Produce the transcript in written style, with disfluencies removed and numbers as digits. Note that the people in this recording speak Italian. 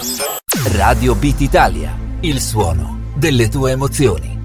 Radio Beat Italia, il suono delle tue emozioni.